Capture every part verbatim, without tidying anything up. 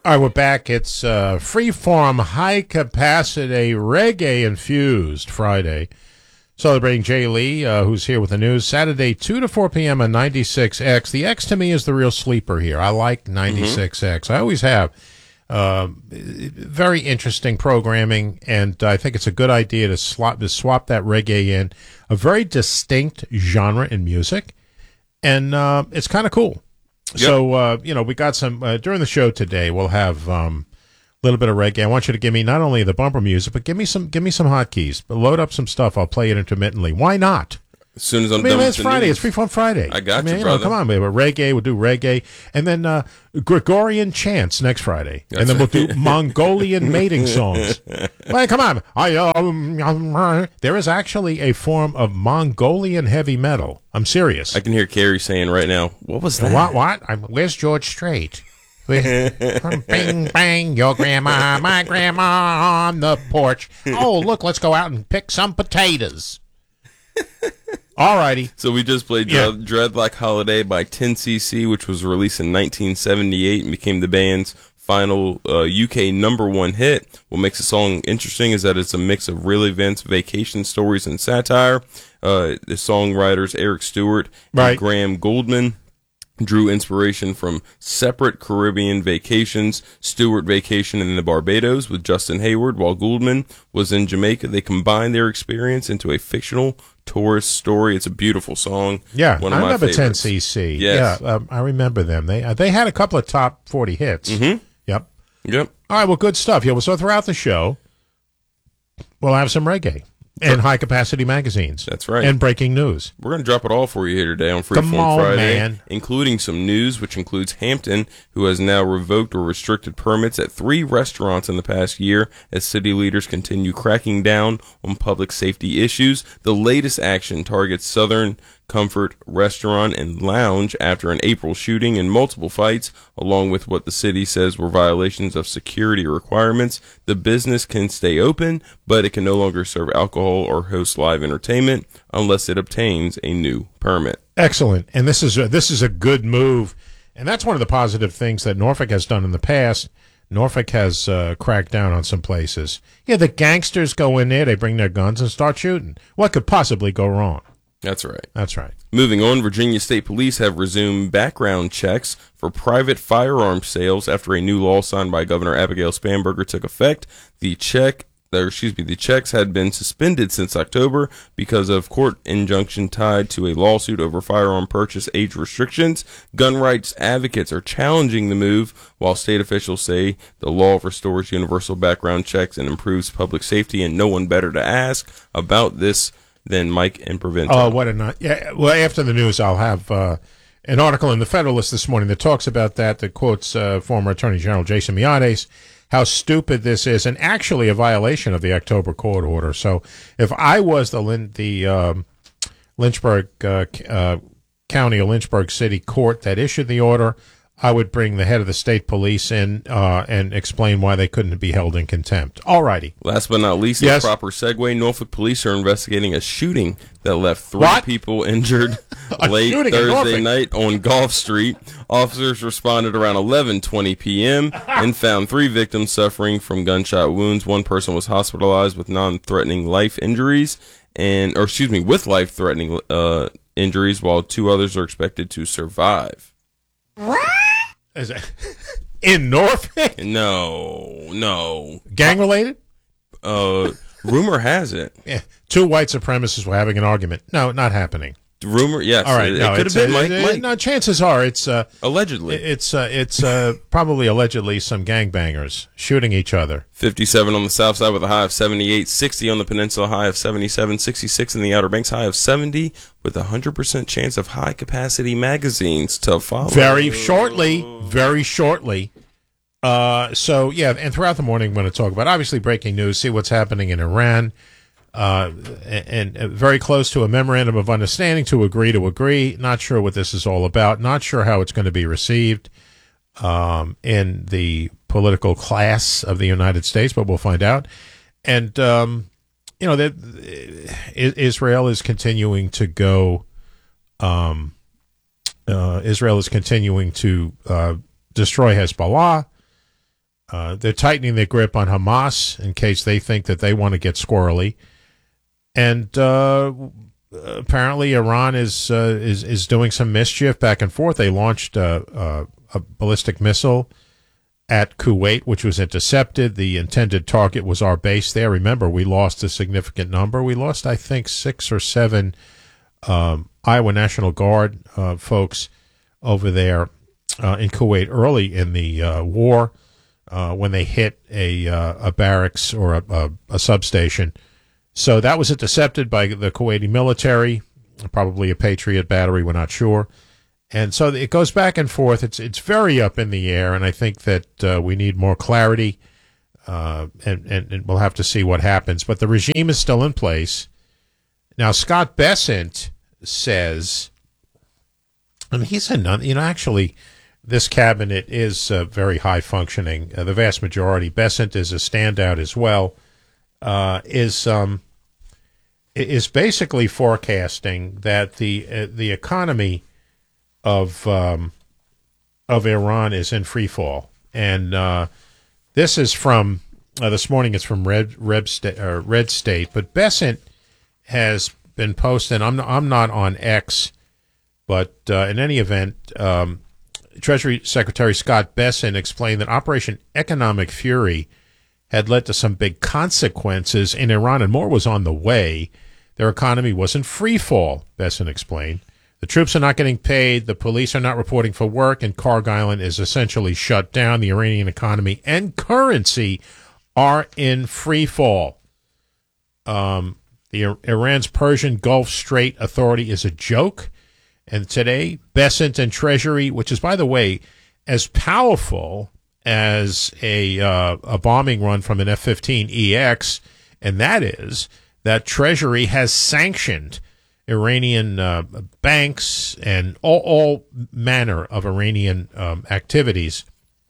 All right, we're back. It's uh, Freeform High Capacity Reggae Infused Friday. Celebrating Jay Lee, uh, who's here with the news. Saturday, two to four p.m. on ninety-six X. The X to me is the real sleeper here. I like ninety-six X. Mm-hmm. I always have. Uh, very interesting programming, and I think it's a good idea to, slot, to swap that reggae in. A very distinct genre in music, and uh, it's kind of cool. Yep. So, uh, you know, we got some, uh, during the show today, we'll have um, a little bit of reggae. I want you to give me not only the bumper music, but give me some give me some hotkeys. But load up some stuff. I'll play it intermittently. Why not? As soon as I'm I mean, done it's with the Friday. news. It's Freeform Friday. I got I mean, you, you brother. Know, come on, baby. Reggae, we'll do reggae. And then uh, Gregorian chants next Friday. That's and then we'll do Mongolian mating songs. Well, come on. I, um, um, there is actually a form of Mongolian heavy metal. I'm serious. I can hear Carrie saying right now, what was that? What, what? I'm, where's George Strait? Bing, bang, your grandma, my grandma on the porch. Oh, look, let's go out and pick some potatoes. All righty. So we just played yeah. Dread Like Holiday by ten C C, which was released in nineteen seventy-eight and became the band's final uh, U K number one hit. What makes the song interesting is that it's a mix of real events, vacation stories, and satire. Uh, the songwriters Eric Stewart and right. Graham Gouldman drew inspiration from separate Caribbean vacations. Stewart vacationed in the Barbados with Justin Hayward, while Gouldman was in Jamaica. They combined their experience into a fictional tourist story. It's a beautiful song. Yeah, One of I my remember favorites. ten C C. Yes. Yeah, um, I remember them. They uh, they had a couple of top forty hits. Mm-hmm. Yep. Yep. All right, well, good stuff. Yeah, well, so throughout the show, we'll have some reggae and high-capacity magazines. That's right. And breaking news. We're going to drop it all for you here today on Come Freeform on, Friday, man. including some news, which includes Hampton, who has now revoked or restricted permits at three restaurants in the past year as city leaders continue cracking down on public safety issues. The latest action targets Southern Comfort Restaurant and Lounge after an April shooting and multiple fights, along with what the city says were violations of security requirements. The business can stay open, but it can no longer serve alcohol or host live entertainment unless it obtains a new permit. Excellent. And this is a, this is a good move. And that's one of the positive things that Norfolk has done in the past. Norfolk has uh, cracked down on some places. Yeah, the gangsters go in there, they bring their guns and start shooting. What could possibly go wrong? That's right. That's right. Moving on, Virginia State Police have resumed background checks for private firearm sales after a new law signed by Governor Abigail Spanberger took effect. The check, or excuse me, the checks had been suspended since October because of court injunction tied to a lawsuit over firearm purchase age restrictions. Gun rights advocates are challenging the move, while state officials say the law restores universal background checks and improves public safety, and no one better to ask about this than Mike Imprevento. Oh, what a night. Yeah, well, after the news, I'll have uh, an article in the Federalist this morning that talks about that, that quotes uh, former Attorney General Jason Miyares, how stupid this is, and actually a violation of the October court order. So if I was the Lin- the um, Lynchburg uh, uh, County or Lynchburg City Court that issued the order, I would bring the head of the state police in uh, and explain why they couldn't be held in contempt. All righty. Last but not least, yes. a proper segue, Norfolk police are investigating a shooting that left three what? people injured late Thursday night on Gulf Street. Officers responded around eleven twenty p.m. and found three victims suffering from gunshot wounds. One person was hospitalized with non-threatening life injuries, and or excuse me, with life-threatening uh, injuries, while two others are expected to survive. What? Is it in Norfolk? No, no. Gang related? Uh, rumor has it. Yeah, two white supremacists were having an argument. No, not happening. Rumor, yes. All right, it, no, it could have been uh, Mike. uh, Mike. No, chances are it's uh, allegedly. It's uh, it's uh, probably allegedly some gangbangers shooting each other. fifty-seven on the south side with a high of seventy-eight, sixty on the peninsula, high of seventy-seven, sixty-six in the Outer Banks, high of seventy, with a hundred percent chance of high capacity magazines to follow. Very shortly, very shortly. Uh, so yeah, and throughout the morning, we're going to talk about obviously breaking news, see what's happening in Iran. Uh, and, and very close to a memorandum of understanding to agree to agree. Not sure what this is all about. Not sure how it's going to be received um, in the political class of the United States, but we'll find out. And, um, you know, that Israel is continuing to go, um, uh, Israel is continuing to uh, destroy Hezbollah. Uh, they're tightening their grip on Hamas in case they think that they want to get squirrely. And uh, apparently Iran is, uh, is is doing some mischief back and forth. They launched uh, uh, a ballistic missile at Kuwait, which was intercepted. The intended target was our base there. Remember, we lost a significant number. We lost, I think, six or seven um, Iowa National Guard uh, folks over there uh, in Kuwait early in the uh, war uh, when they hit a uh, a barracks or a, a, a substation. So that was intercepted by the Kuwaiti military, probably a Patriot battery, we're not sure. And so it goes back and forth. It's it's very up in the air, and I think that uh, we need more clarity, uh, and, and, and we'll have to see what happens. But the regime is still in place. Now, Scott Bessent says, and he's a none, you know, actually, this cabinet is uh, very high-functioning. Uh, the vast majority. Bessent is a standout as well, uh, is um, is basically forecasting that the uh, the economy of um, of Iran is in free fall, and uh, this is from uh, this morning. It's from Red Red State, uh, Red State, but Bessent has been posting. I'm not, I'm not on X, but uh, in any event, um, Treasury Secretary Scott Bessent explained that Operation Economic Fury had led to some big consequences in Iran, and more was on the way. Their economy was in free fall, Bessent explained. The troops are not getting paid, the police are not reporting for work, and Karg Island is essentially shut down. The Iranian economy and currency are in free fall. Um, the Iran's Persian Gulf Strait Authority is a joke. And today, Bessent and Treasury, which is, by the way, as powerful as a uh, a bombing run from an F fifteen E X, and that is that Treasury has sanctioned Iranian uh, banks and all, all manner of Iranian um, activities.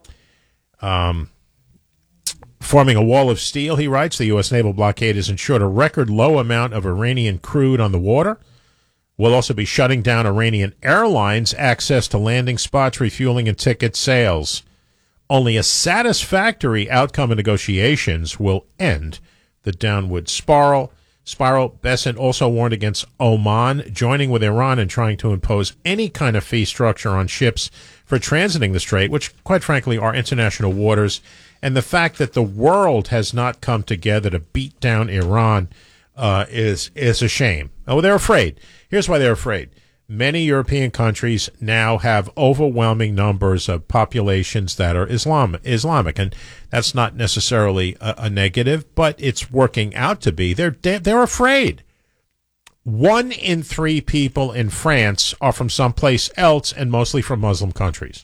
Um, forming a wall of steel, he writes, the U S naval blockade has ensured a record low amount of Iranian crude on the water. We'll also be shutting down Iranian airlines' access to landing spots, refueling, and ticket sales. Only a satisfactory outcome of negotiations will end the downward spiral. Spiral. Bessent also warned against Oman joining with Iran and trying to impose any kind of fee structure on ships for transiting the strait, which, quite frankly, are international waters. And the fact that the world has not come together to beat down Iran uh, is is a shame. Oh, they're afraid. Here's why they're afraid. Many European countries now have overwhelming numbers of populations that are Islam, Islamic, and that's not necessarily a, a negative, but it's working out to be. They're they're afraid. One in three people in France are from someplace else, and mostly from Muslim countries.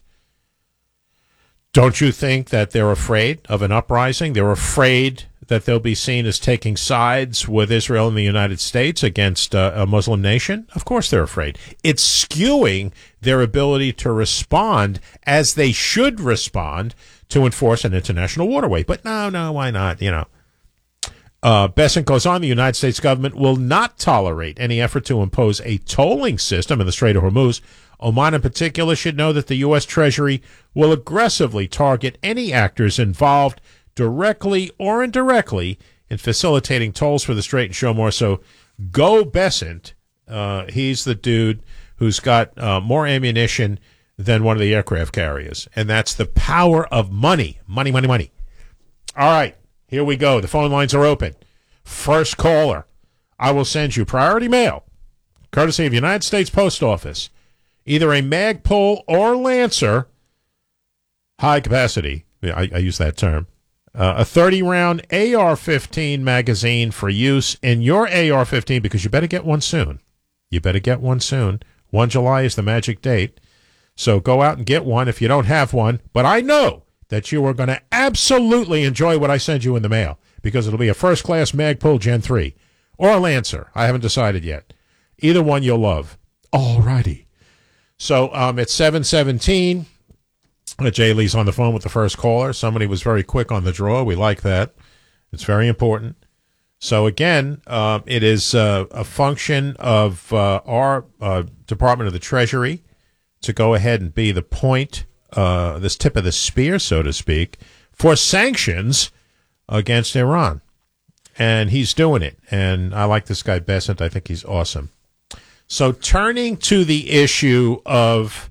Don't you think that they're afraid of an uprising? They're afraid that they'll be seen as taking sides with Israel and the United States against uh, a Muslim nation? Of course they're afraid. It's skewing their ability to respond as they should respond to enforce an international waterway. But no, no, why not? You know. Uh, Bessent goes on, the United States government will not tolerate any effort to impose a tolling system in the Strait of Hormuz. Oman in particular should know that the U S. Treasury will aggressively target any actors involved directly or indirectly in facilitating tolls for the strait and show more. So go Bessent. Uh, he's the dude who's got uh, more ammunition than one of the aircraft carriers. And that's the power of money. Money, money, money. All right, here we go. The phone lines are open. First caller. I will send you priority mail, courtesy of United States Post Office. Either a Magpul or Lancer, high capacity. I, I use that term. Uh, a thirty-round A R fifteen magazine for use in your A R fifteen, because you better get one soon. You better get one soon. First of July is the magic date. So go out and get one if you don't have one. But I know that you are going to absolutely enjoy what I send you in the mail, because it'll be a first-class Magpul Gen three or a Lancer. I haven't decided yet. Either one you'll love. All righty. So um, it's seven seventeen. Jay Lee's on the phone with the first caller. Somebody was very quick on the draw. We like that. It's very important. So, again, uh, it is uh, a function of uh, our uh, Department of the Treasury to go ahead and be the point, uh, this tip of the spear, so to speak, for sanctions against Iran. And he's doing it. And I like this guy Bessent. I think he's awesome. So turning to the issue of,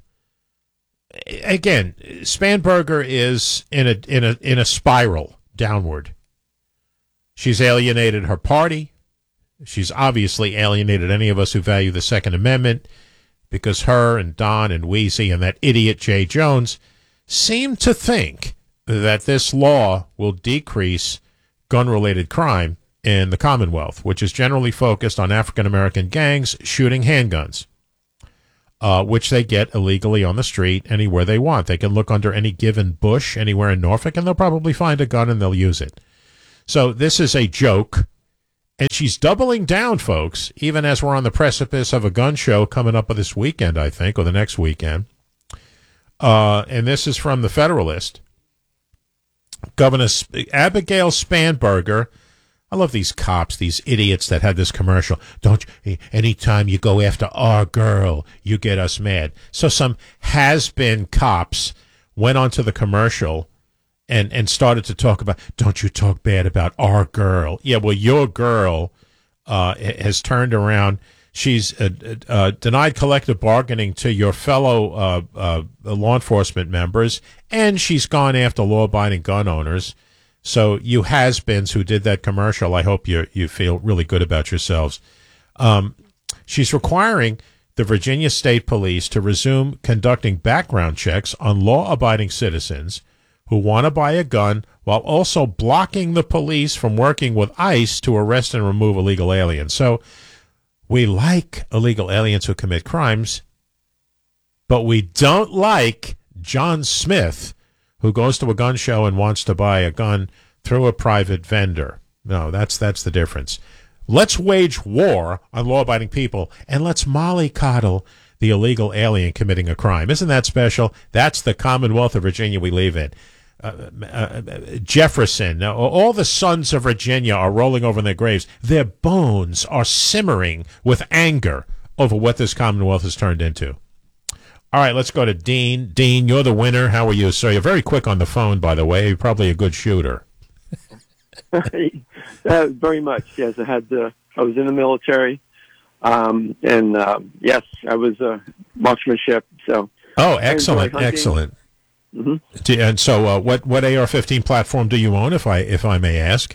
again, Spanberger is in a in a in a spiral downward. She's alienated her party. She's obviously alienated any of us who value the Second Amendment, because her and Don and Weezy and that idiot Jay Jones seem to think that this law will decrease gun-related crime in the Commonwealth, which is generally focused on African-American gangs shooting handguns, uh, which they get illegally on the street anywhere they want. They can look under any given bush anywhere in Norfolk, and they'll probably find a gun and they'll use it. So this is a joke, and she's doubling down, folks, even as we're on the precipice of a gun show coming up this weekend, I think, or the next weekend. Uh, and this is from the Federalist. Governor Sp- Abigail Spanberger. I love these cops, these idiots that had this commercial. Don't you, anytime you go after our girl, you get us mad. So some has-been cops went onto the commercial and, and started to talk about, don't you talk bad about our girl. Yeah, well, your girl uh, has turned around. She's uh, uh, denied collective bargaining to your fellow uh, uh, law enforcement members, and she's gone after law-abiding gun owners. So you has-beens who did that commercial, I hope you you feel really good about yourselves. Um, she's requiring the Virginia State Police to resume conducting background checks on law-abiding citizens who want to buy a gun, while also blocking the police from working with ICE to arrest and remove illegal aliens. So we like illegal aliens who commit crimes, but we don't like John Smith, who goes to a gun show and wants to buy a gun through a private vendor. No, that's that's the difference. Let's wage war on law-abiding people, and let's mollycoddle the illegal alien committing a crime. Isn't that special? That's the Commonwealth of Virginia we live in. Uh, uh, Jefferson, uh, all the sons of Virginia are rolling over in their graves. Their bones are simmering with anger over what this Commonwealth has turned into. All right, let's go to Dean. Dean, you're the winner. How are you, sir? You're very quick on the phone, by the way. You're probably a good shooter. uh, very much, yes. I had. Uh, I was in the military, um, and uh, yes, I was uh, marksmanship. So. Oh, excellent, excellent. Mm-hmm. And so, uh, what what A R fifteen platform do you own, if I if I may ask?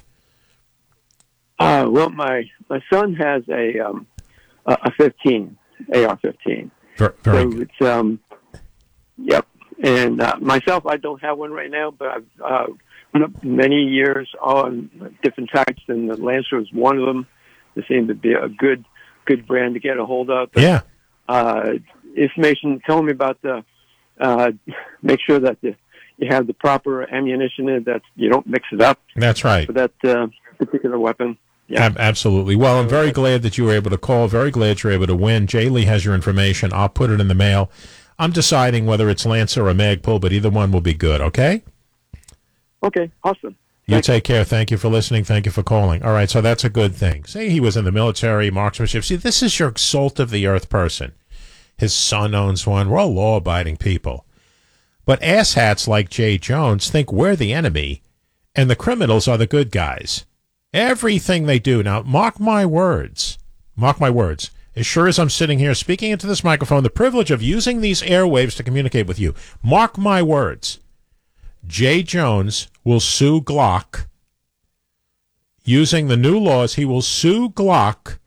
Uh, well, my my son has a um, a fifteen A R fifteen. Very, very so good. It's um, yep. And uh, myself, I don't have one right now, but I've uh, been up many years on different types, and the Lancer is one of them. They seem to be a good good brand to get a hold of. But, yeah. Uh, information. Tell me about the. Uh, make sure that the, you have the proper ammunition in it, that you don't mix it up. That's right. For that uh, particular weapon. Yeah. Ab- absolutely. Well, I'm very glad that you were able to call. Very glad you're able to win. Jay Lee has your information. I'll put it in the mail. I'm deciding whether it's Lancer or Magpul, but either one will be good, okay? Okay, awesome. You Thanks. take care. Thank you for listening. Thank you for calling. All right, so that's a good thing. Say he was in the military, marksmanship. See, this is your salt-of-the-earth person. His son owns one. We're all law-abiding people. But asshats like Jay Jones think we're the enemy, and the criminals are the good guys. Everything they do. Now, mark my words. Mark my words. As sure as I'm sitting here speaking into this microphone, the privilege of using these airwaves to communicate with you, mark my words. Jay Jones will sue Glock. Using the new laws, he will sue Glock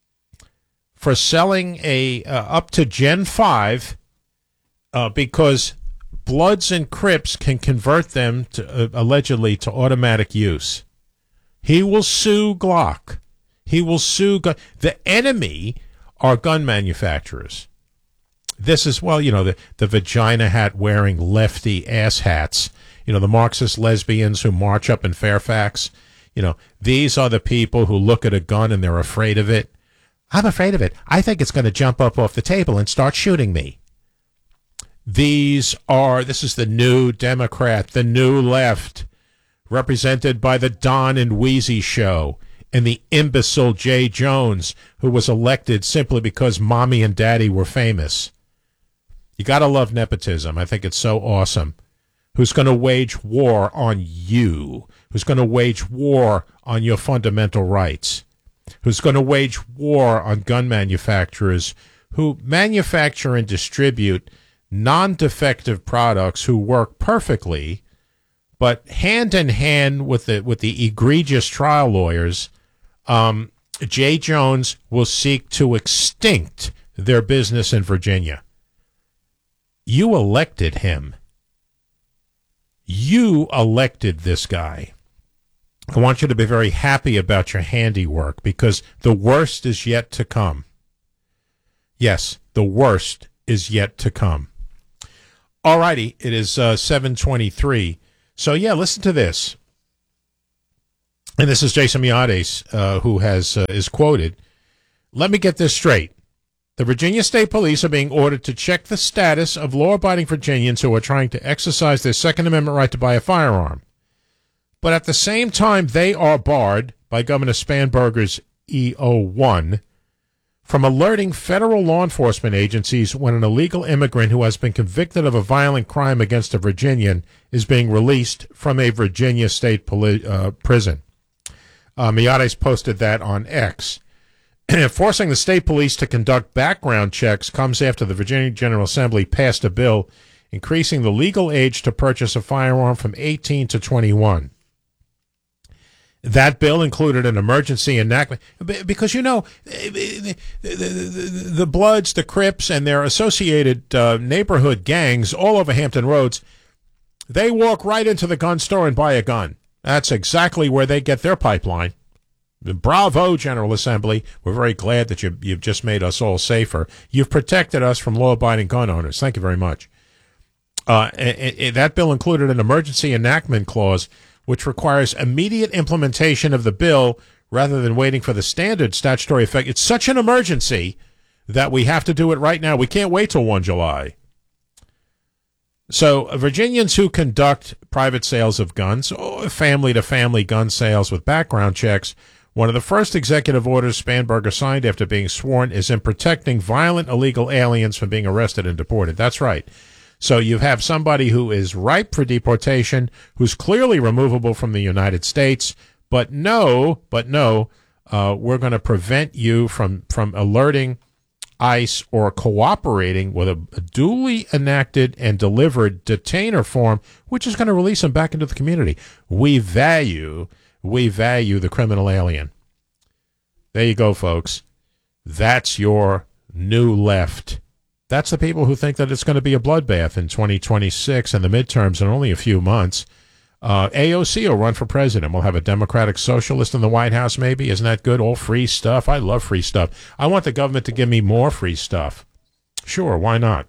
for selling a uh, up to Gen five uh, because Bloods and Crips can convert them to, uh, allegedly to automatic use. He will sue Glock. He will sue gun- the enemy are gun manufacturers. This is, well, you know, the, the vagina hat wearing lefty ass hats, you know, the Marxist lesbians who march up in Fairfax. You know, these are the people who look at a gun and they're afraid of it. I'm afraid of it. I think it's going to jump up off the table and start shooting me. These are, this is the new Democrat, the new left, represented by the Don and Weezy show and the imbecile Jay Jones, who was elected simply because mommy and daddy were famous. You got to love nepotism. I think it's so awesome. who's going to wage war on you, who's going to wage war on your fundamental rights, who's going to wage war on gun manufacturers who manufacture and distribute non-defective products who work perfectly, but hand in hand with the with the egregious trial lawyers, um, Jay Jones will seek to extinct their business in Virginia. You elected him. You elected this guy. I want you to be very happy about your handiwork because the worst is yet to come. Yes, the worst is yet to come. All righty, it is uh, seven twenty-three. So, yeah, listen to this. And this is Jason Miades, uh, who has uh, is quoted. Let me get this straight. The Virginia State Police are being ordered to check the status of law-abiding Virginians who are trying to exercise their Second Amendment right to buy a firearm. But at the same time, they are barred by Governor Spanberger's E O one from alerting federal law enforcement agencies when an illegal immigrant who has been convicted of a violent crime against a Virginian is being released from a Virginia state poli- uh, prison. Uh, Miades posted that on X. Forcing the state police to conduct background checks comes after the Virginia General Assembly passed a bill increasing the legal age to purchase a firearm from eighteen to twenty-one. That bill included an emergency enactment because, you know, the, the, the, the Bloods, the Crips, and their associated uh, neighborhood gangs all over Hampton Roads, they walk right into the gun store and buy a gun. That's exactly where they get their pipeline. Bravo, General Assembly. We're very glad that you, you've just made us all safer. You've protected us from law-abiding gun owners. Thank you very much. Uh, it, it, that bill included an emergency enactment clause which requires immediate implementation of the bill rather than waiting for the standard statutory effect. It's such an emergency that we have to do it right now. We can't wait till the first of July. So Virginians who conduct private sales of guns, or family-to-family gun sales with background checks, one of the first executive orders Spanberger signed after being sworn is in protecting violent illegal aliens from being arrested and deported. That's right. So you have somebody who is ripe for deportation, who's clearly removable from the United States, but no, but no, uh, we're going to prevent you from, from alerting ICE or cooperating with a, a duly enacted and delivered detainer form, which is going to release them back into the community. We value, we value the criminal alien. There you go, folks. That's your new left. That's the people who think that it's going to be a bloodbath in twenty twenty-six and the midterms in only a few months. Uh, A O C will run for president. We'll have a Democratic socialist in the White House, maybe. Isn't that good? All free stuff. I love free stuff. I want the government to give me more free stuff. Sure, why not?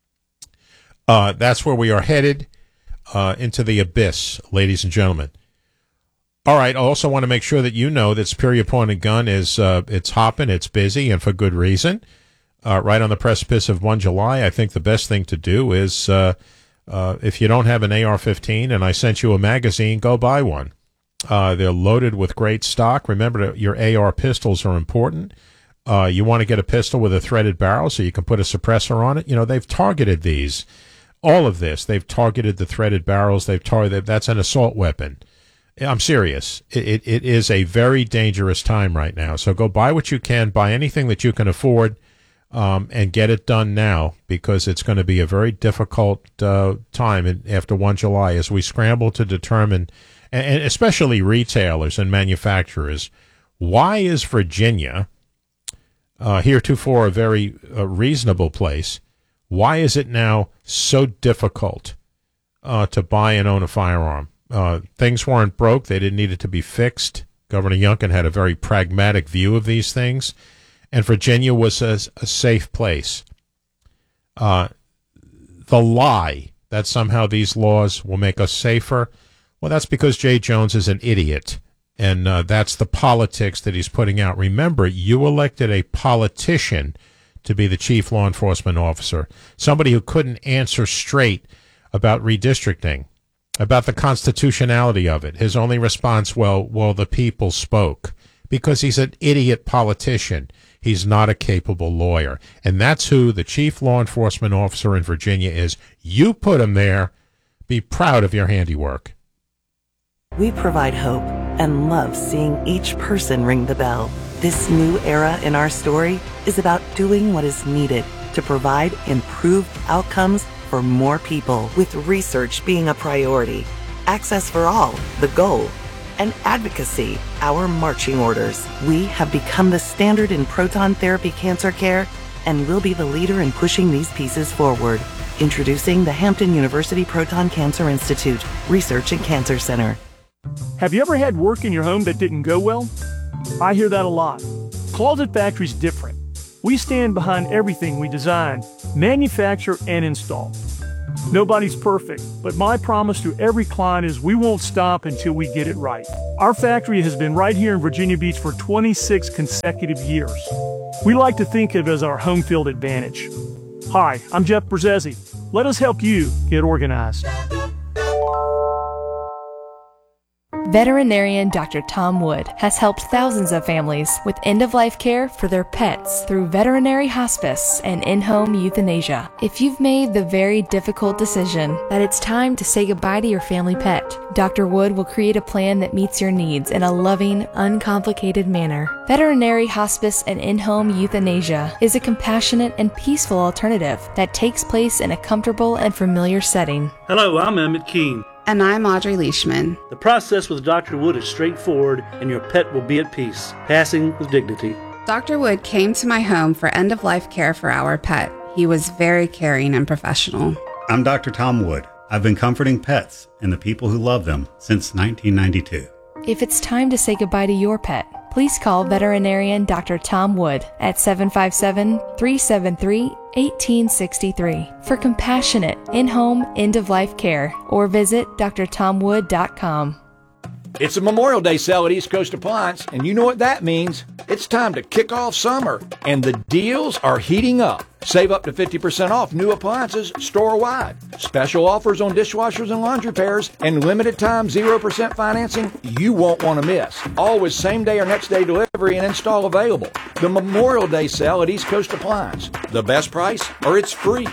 Uh, that's where we are headed, uh, into the abyss, ladies and gentlemen. All right, I also want to make sure that you know that Superior Pawn and Gun is uh, it's hopping, it's busy, and for good reason. Uh, right on the precipice of the first of July, I think the best thing to do is, uh, uh, if you don't have an A R fifteen and I sent you a magazine, go buy one. Uh, they're loaded with great stock. Remember that your A R pistols are important. Uh, you want to get a pistol with a threaded barrel so you can put a suppressor on it. You know, they've targeted these. All of this, they've targeted the threaded barrels. They've targeted, that's an assault weapon. I'm serious. It, it, it is a very dangerous time right now. So go buy what you can, buy anything that you can afford. Um, and get it done now because it's going to be a very difficult uh, time in, after the first of July as we scramble to determine, and, and especially retailers and manufacturers, why is Virginia, uh, heretofore a very uh, reasonable place, why is it now so difficult uh, to buy and own a firearm? Uh, things weren't broke. They didn't need it to be fixed. Governor Youngkin had a very pragmatic view of these things. And Virginia was a, a safe place. Uh, the lie that somehow these laws will make us safer, well, that's because Jay Jones is an idiot. And uh, that's the politics that he's putting out. Remember, you elected a politician to be the chief law enforcement officer, somebody who couldn't answer straight about redistricting, about the constitutionality of it. His only response, well, well, the people spoke, because he's an idiot politician. He's not a capable lawyer. And that's who the chief law enforcement officer in Virginia is. You put him there Be proud of your handiwork. We provide hope and love seeing each person ring the bell. This new era in our story is about doing what is needed to provide improved outcomes for more people, with research being a priority, access for all, the goal, and advocacy, our marching orders. We have become the standard in proton therapy cancer care and will be the leader in pushing these pieces forward. Introducing the Hampton University Proton Cancer Institute Research and Cancer Center. Have you ever had work in your home that didn't go well? I hear that a lot. Closet Factory's different. We stand behind everything we design, manufacture, and install. Nobody's perfect, but my promise to every client is we won't stop until we get it right. Our factory has been right here in Virginia Beach for twenty-six consecutive years. We like to think of it as our home field advantage. Hi, I'm Jeff Brzezzi. Let us help you get organized. Veterinarian Doctor Tom Wood has helped thousands of families with end-of-life care for their pets through veterinary hospice and in-home euthanasia. If you've made the very difficult decision that it's time to say goodbye to your family pet, Doctor Wood will create a plan that meets your needs in a loving, uncomplicated manner. Veterinary hospice and in-home euthanasia is a compassionate and peaceful alternative that takes place in a comfortable and familiar setting. Hello, I'm Emmett Keene. And I'm Audrey Leishman. The process with Doctor Wood is straightforward, and your pet will be at peace, passing with dignity. Doctor Wood came to my home for end-of-life care for our pet. He was very caring and professional. I'm Doctor Tom Wood. I've been comforting pets and the people who love them since nineteen ninety-two. If it's time to say goodbye to your pet, please call veterinarian Doctor Tom Wood at seven five seven, three seven three, one eight six three for compassionate in-home end-of-life care, or visit d r tom wood dot com. It's a Memorial Day sale at East Coast Appliance, and you know what that means. It's time to kick off summer, and the deals are heating up. Save up to fifty percent off new appliances store-wide. Special offers on dishwashers and laundry pairs, and limited time zero percent financing you won't want to miss. Always same-day or next-day delivery and install available. The Memorial Day sale at East Coast Appliance. The best price, or it's free.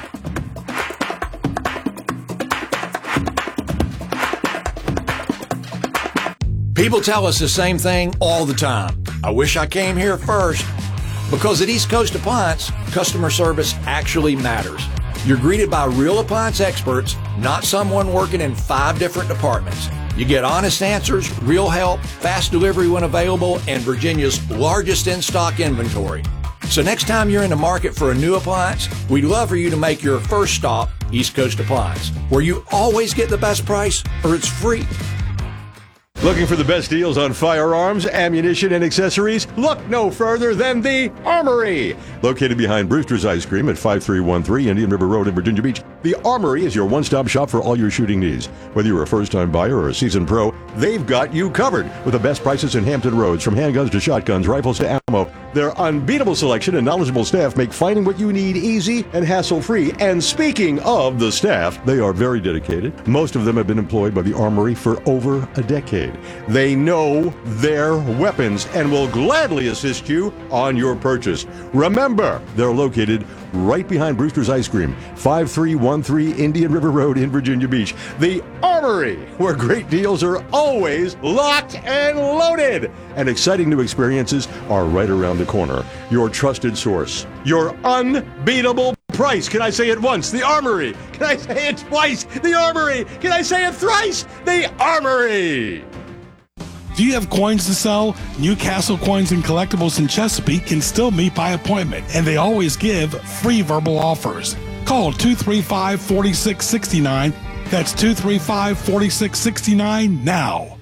People tell us the same thing all the time. I wish I came here first. Because at East Coast Appliance, customer service actually matters. You're greeted by real appliance experts, not someone working in five different departments. You get honest answers, real help, fast delivery when available, and Virginia's largest in-stock inventory. So next time you're in the market for a new appliance, we'd love for you to make your first stop East Coast Appliance, where you always get the best price or it's free. Looking for the best deals on firearms, ammunition, and accessories? Look no further than the Armory! Located behind Brewster's Ice Cream at five three one three Indian River Road in Virginia Beach, the Armory is your one-stop shop for all your shooting needs. Whether you're a first-time buyer or a seasoned pro, they've got you covered with the best prices in Hampton Roads, from handguns to shotguns, rifles to ammo. Their unbeatable selection and knowledgeable staff make finding what you need easy and hassle-free. And speaking of the staff, they are very dedicated. Most of them have been employed by the Armory for over a decade. They know their weapons and will gladly assist you on your purchase. Remember, they're located right behind Brewster's Ice Cream, five three one three Indian River Road in Virginia Beach. The Armory, where great deals are always locked and loaded. And exciting new experiences are right around the corner. Your trusted source, your unbeatable price. Can I say it once? The Armory. Can I say it twice? The Armory. Can I say it thrice? The Armory. Do you have coins to sell? Newcastle Coins and Collectibles in Chesapeake can still meet by appointment, and they always give free verbal offers. Call two three five, four six six nine. That's two three five, four six six nine now.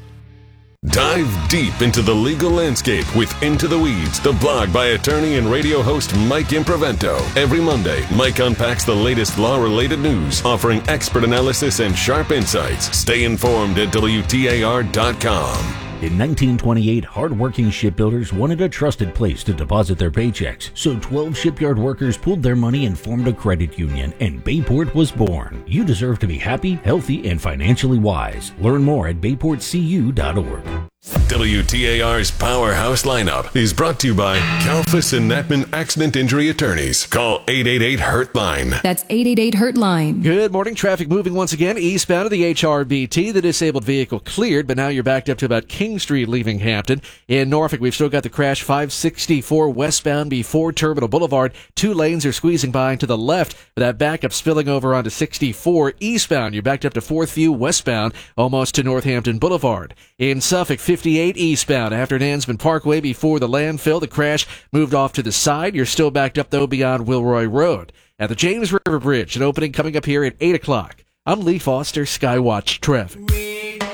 Dive deep into the legal landscape with Into the Weeds, the blog by attorney and radio host Mike Improvento. Every Monday, Mike unpacks the latest law-related news, offering expert analysis and sharp insights. Stay informed at W T A R dot com. In nineteen twenty-eight, hard-working shipbuilders wanted a trusted place to deposit their paychecks, so twelve shipyard workers pooled their money and formed a credit union, and Bayport was born. You deserve to be happy, healthy, and financially wise. Learn more at bayport c u dot org. W T A R's Powerhouse lineup is brought to you by Kalfas and Natman Accident Injury Attorneys. Call eight eight eight, hurt line. That's eight eight eight, hurt line. Good morning. Traffic moving once again eastbound of the H R B T. The disabled vehicle cleared, but now you're backed up to about King Street leaving Hampton. In Norfolk, we've still got the crash five sixty-four westbound before Terminal Boulevard. Two lanes are squeezing by to the left. That backup spilling over onto sixty-four eastbound. You're backed up to Fourth View westbound, almost to Northampton Boulevard. In Suffolk, fifty-eight eastbound after Nansman Parkway before the landfill. The crash moved off to the side. You're still backed up, though, beyond Wilroy Road. At the James River Bridge, an opening coming up here at eight o'clock. I'm Lee Foster, Skywatch Traffic.